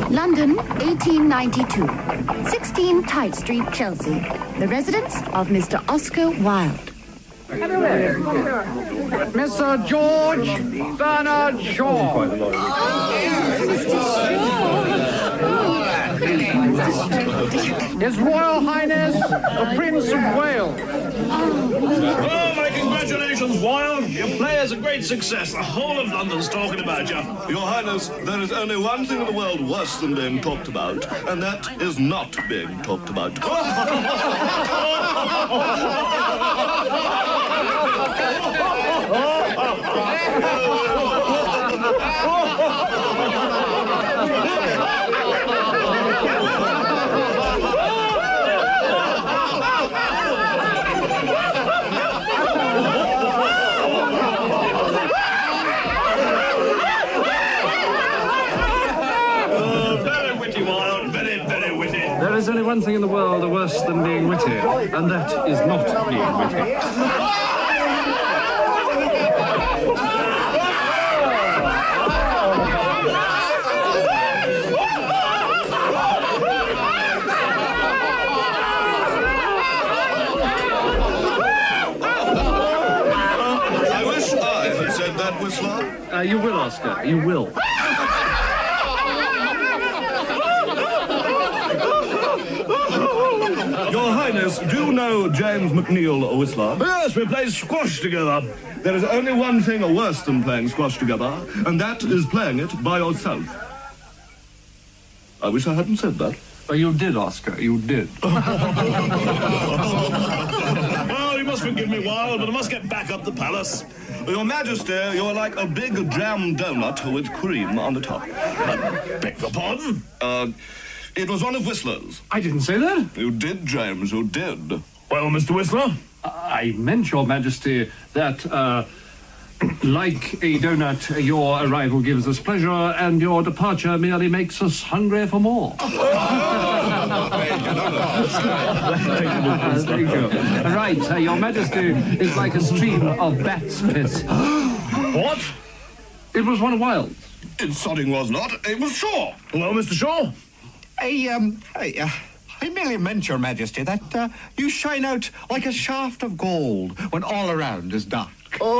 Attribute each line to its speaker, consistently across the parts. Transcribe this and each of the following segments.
Speaker 1: London, 1892. 16 Tite Street, Chelsea. The residence of Mr. Oscar Wilde.
Speaker 2: Mr. George Bernard Shaw. His Royal Highness, the Prince of Wales.
Speaker 3: Oh, my congratulations, Wilde. Your play is a great success. The whole of London's talking about you.
Speaker 4: Your Highness, there is only one thing in the world worse than being talked about, and that is not being talked about.
Speaker 5: There is only one thing in the world worse than being witty, and that is not being witty.
Speaker 4: I wish I had said that, Whistler.
Speaker 5: You will, Oscar, you will.
Speaker 4: Your Highness, do you know James McNeill, Whistler?
Speaker 3: Yes, we played squash together.
Speaker 4: There is only one thing worse than playing squash together, and that is playing it by yourself. I wish I hadn't said that.
Speaker 5: Oh, you did, Oscar, you did.
Speaker 3: Oh, you must forgive me, Wilde, but I must get back up the palace.
Speaker 4: Your Majesty, you're like a big jam donut with cream on the top.
Speaker 3: Beg your pardon?
Speaker 4: It was one of Whistler's.
Speaker 5: I didn't say that.
Speaker 4: You did, James, you did.
Speaker 3: Well, Mr. Whistler?
Speaker 5: I meant, Your Majesty, that, like a donut, your arrival gives us pleasure, and your departure merely makes us hungry for more. Thank you. Right, Your Majesty is like a stream of bat's piss.
Speaker 3: What?
Speaker 5: It was one of Wilde's.
Speaker 4: It sodding was not. It was Shaw.
Speaker 3: Well, Mr. Shaw?
Speaker 6: I merely meant, Your Majesty, that you shine out like a shaft of gold when all around is dark.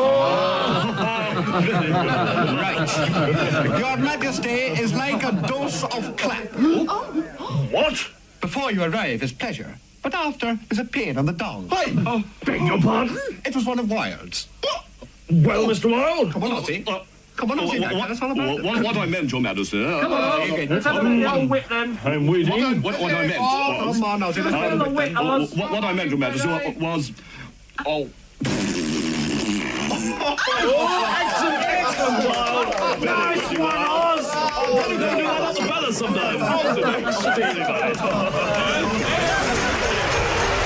Speaker 6: Right. Your Majesty is like a dose of clap.
Speaker 3: What?
Speaker 6: Before you arrive is pleasure, but after is a pain on the dong.
Speaker 3: I beg your pardon?
Speaker 6: It was one of Wilde's.
Speaker 3: Well, Mr. Wilde?
Speaker 6: Come on, Ossie. Come on, Ossie. Tell us all about it.
Speaker 4: What I meant, Your Majesty.
Speaker 5: Come on, let's have a little wit then.
Speaker 3: I'm waiting.
Speaker 4: What I meant was...
Speaker 6: Come on, Ossie. Let's have a
Speaker 5: Little wit, Oz.
Speaker 4: What I meant, Your Majesty, was... Oh...
Speaker 3: Excellent, Wilde. Nice one, Oz. I'm going to do that on the palace sometime.